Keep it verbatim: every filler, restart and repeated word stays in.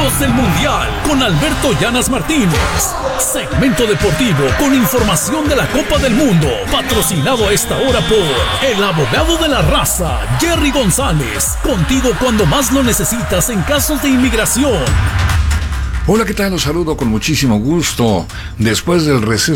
partidos del Mundial con Alberto Llanas Martínez. Segmento deportivo con información de la Copa del Mundo. Patrocinado a esta hora por el abogado de la raza, Jerry González. Contigo cuando más lo necesitas en casos de inmigración. Hola, ¿qué tal? Los saludo con muchísimo gusto. Después del receso